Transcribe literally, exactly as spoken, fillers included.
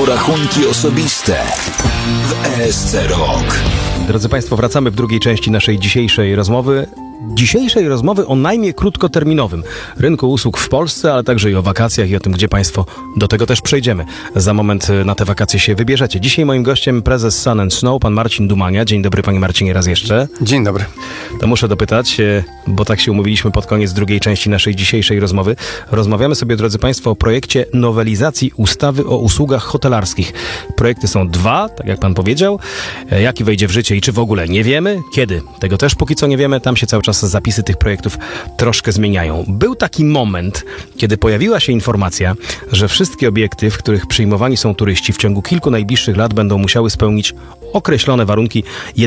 porachunki osobiste w E S C Rok. Drodzy Państwo, wracamy w drugiej części naszej dzisiejszej rozmowy. Dzisiejszej rozmowy o najmie krótkoterminowym rynku usług w Polsce, ale także i o wakacjach i o tym, gdzie Państwo do tego też przejdziemy. Za moment na te wakacje się wybierzecie. Dzisiaj moim gościem prezes Sun and Snow, pan Marcin Dumania. Dzień dobry, panie Marcinie, raz jeszcze. Dzień dobry. To muszę dopytać, bo tak się umówiliśmy pod koniec drugiej części naszej dzisiejszej rozmowy. Rozmawiamy sobie, drodzy Państwo, o projekcie nowelizacji ustawy o usługach hotelarskich. Projekty są dwa, tak jak pan powiedział. Jaki wejdzie w życie i czy w ogóle nie wiemy? Kiedy? Tego też póki co nie wiemy. Tam się cały czas zapisy tych projektów troszkę zmieniają. Był taki moment, kiedy pojawiła się informacja, że wszystkie obiekty, w których przyjmowani są turyści, w ciągu kilku najbliższych lat będą musiały spełnić określone warunki